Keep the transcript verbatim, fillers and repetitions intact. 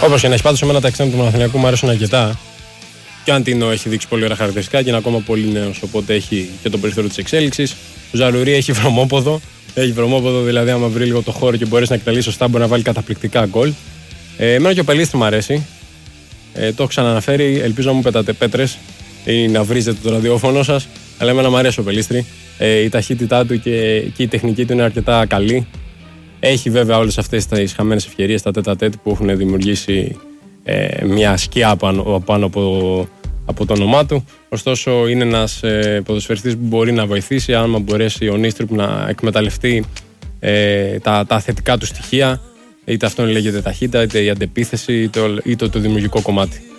Όπως και να έχει, πάντως εμένα τα εξτρέμ του Παναθηναϊκού μου αρέσουν αρκετά. Και αν Τίνο έχει δείξει πολύ ωραία χαρακτηριστικά και είναι ακόμα πολύ νέος, οπότε έχει και τον περιθώριο της εξέλιξης. Ο Ζαρουρί έχει βρωμόποδο. Έχει βρωμόποδο, δηλαδή άμα βρει λίγο το χώρο και μπορέσει να εκτελεί σωστά, μπορεί να βάλει καταπληκτικά γκολ. Ε, εμένα και ο Πελίστρη μου αρέσει. Ε, το έχω ξαναναφέρει. Ελπίζω να μου πετάτε πέτρες ή να βρίζετε το ραδιόφωνο σας. Αλλά εμένα μου αρέσει ο Πελίστρη. Ε, η ταχύτητά του και, και η τεχνική του είναι αρκετά καλή. Έχει βέβαια όλες αυτές τις χαμένες ευκαιρίες, τα τέτα τέτ που έχουν δημιουργήσει ε, μια σκιά πάνω, πάνω από, από το όνομά του. Ωστόσο, είναι ένας ε, ποδοσφαιριστής που μπορεί να βοηθήσει, άμα μπορέσει ο Νίστριπ να εκμεταλλευτεί ε, τα, τα θετικά του στοιχεία, είτε αυτό λέγεται ταχύτητα, είτε η αντεπίθεση, είτε, είτε το δημιουργικό κομμάτι.